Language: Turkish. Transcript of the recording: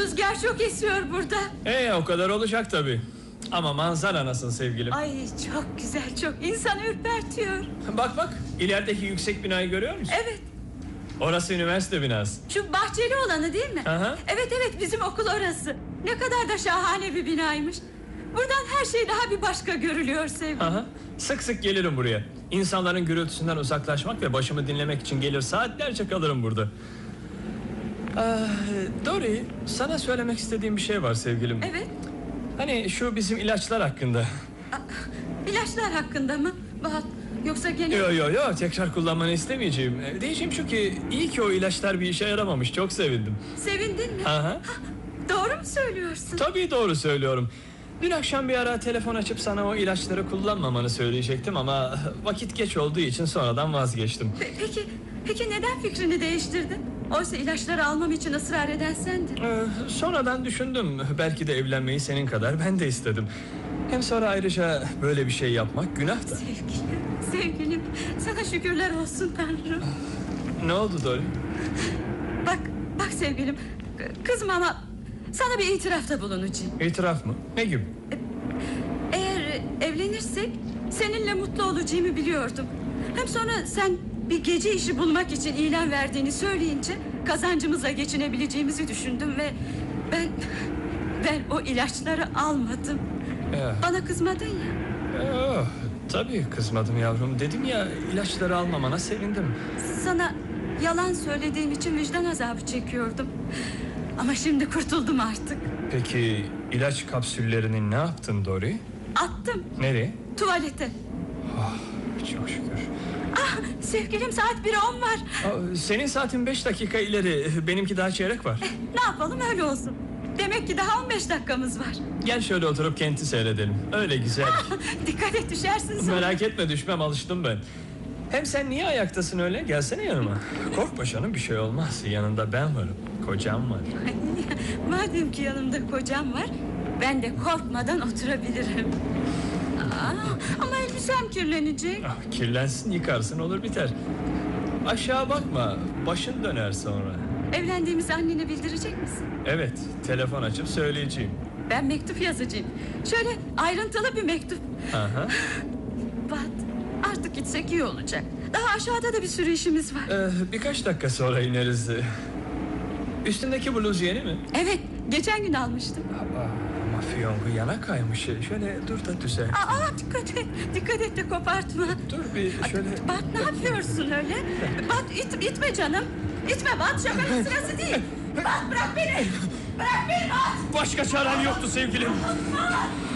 Rüzgar çok esiyor burada. O kadar olacak tabii. Ama manzara nasıl sevgilim? Ay çok güzel, çok insanı ürpertiyor. Bak, ilerideki yüksek binayı görüyor musun? Evet. Orası üniversite binası. Şu bahçeli olanı değil mi? Aha. Evet, bizim okul orası. Ne kadar da şahane bir binaymış. Buradan her şey daha bir başka görülüyor sevgilim. Aha. Sık sık gelirim buraya. İnsanların gürültüsünden uzaklaşmak ve başımı dinlemek için gelir, saatlerce kalırım burada. Dory, sana söylemek istediğim bir şey var sevgilim. Evet. Hani şu bizim ilaçlar hakkında. İlaçlar hakkında mı? Bahat, yoksa gene... Yo, tekrar kullanmanı istemeyeceğim. Diyeceğim şu ki, iyi ki o ilaçlar bir işe yaramamış. Çok sevindim. Sevindin mi? Aha. Doğru mu söylüyorsun? Tabii doğru söylüyorum. Dün akşam bir ara telefon açıp sana o ilaçları kullanmamanı söyleyecektim ama vakit geç olduğu için sonradan vazgeçtim. Peki neden fikrini değiştirdin? Oysa ilaçları almam için ısrar eden sendin. Sonradan düşündüm. Belki de evlenmeyi senin kadar ben de istedim. Hem sonra ayrıca böyle bir şey yapmak günah da. Sevgilim, sana şükürler olsun Tanrım. Ne oldu Dory? Bak sevgilim, kızma ama sana bir itirafta bulunacağım. İtiraf mı? Ne gibi? Eğer evlenirsek seninle mutlu olacağımı biliyordum. Hem sonra sen bir gece işi bulmak için ilan verdiğini söyleyince kazancımızla geçinebileceğimizi düşündüm ve ben o ilaçları almadım. Bana kızmadın ya. Tabii kızmadım yavrum. Dedim ya, ilaçları almamana sevindim. Sana yalan söylediğim için vicdan azabı çekiyordum. Ama şimdi kurtuldum artık. Peki ilaç kapsüllerini ne yaptın Dory? Attım. Nereye? Tuvalete. Çok şükür. Sevgilim, saat 1:10 var. Senin saatin 5 dakika ileri. Benimki daha çeyrek var. Ne yapalım, öyle olsun. Demek ki daha 15 dakikamız var. Gel şöyle oturup kenti seyredelim. Öyle güzel. Dikkat et, düşersin sonra. Merak etme, düşmem, alıştım ben. Hem sen niye ayaktasın öyle? Gelsene yanıma. Korkma canım, bir şey olmaz. Yanında ben varım. Kocam var. Madem ki yanımda kocam var, ben de korkmadan oturabilirim. Ama elbisem kirlenecek. Kirlensin, yıkarsın, olur biter. Aşağı bakma, başın döner sonra. Evlendiğimizi annene bildirecek misin? Evet, telefon açıp söyleyeceğim. Ben mektup yazacağım. Şöyle ayrıntılı bir mektup. Aha. Artık gitsek iyi olacak. Daha aşağıda da bir sürü işimiz var. Birkaç dakika sonra ineriz. Üstündeki bluz yeni mi? Evet, geçen gün almıştım. Ama fiyongu yana kaymış. Şöyle dur da düzelt. Dikkat et de kopartma. Dur bir şöyle. Bat, ne yapıyorsun öyle? Bat, itme canım. İtme Bat, şakanın sırası değil. Bat, bırak beni. Bırak beni Bat. Başka çarem yoktu sevgilim.